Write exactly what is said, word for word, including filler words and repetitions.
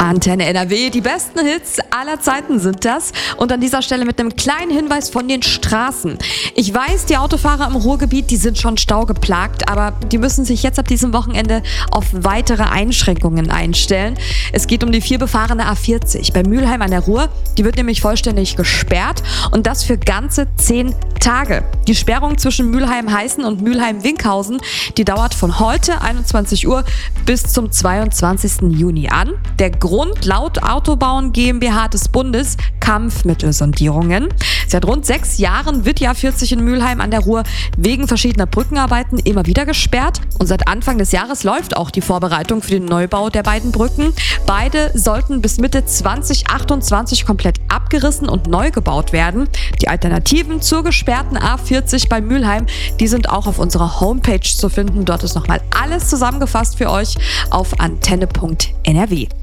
Antenne N R W, die besten Hits aller Zeiten sind das. Und an dieser Stelle mit einem kleinen Hinweis von den Straßen. Ich weiß, die Autofahrer im Ruhrgebiet, die sind schon staugeplagt, aber die müssen sich jetzt ab diesem Wochenende auf weitere Einschränkungen einstellen. Es geht um die viel befahrene A vierzig bei Mülheim an der Ruhr. Die wird nämlich vollständig gesperrt und das für ganze zehn Tage. Die Sperrung zwischen Mülheim-Heißen und Mülheim-Winkhausen, die dauert von heute einundzwanzig Uhr bis zum zweiundzwanzigsten Juni an. Der Grund laut Autobauern GmbH des Bundes Kampfmittelsondierungen. Seit rund sechs Jahren wird die A vierzig in Mülheim an der Ruhr wegen verschiedener Brückenarbeiten immer wieder gesperrt. Und seit Anfang des Jahres läuft auch die Vorbereitung für den Neubau der beiden Brücken. Beide sollten bis Mitte zwanzig achtundzwanzig komplett abgerissen und neu gebaut werden. Die Alternativen zur gesperrten A vierzig bei Mülheim, die sind auch auf unserer Homepage zu finden. Dort ist nochmal alles zusammengefasst für euch auf antenne punkt n r w.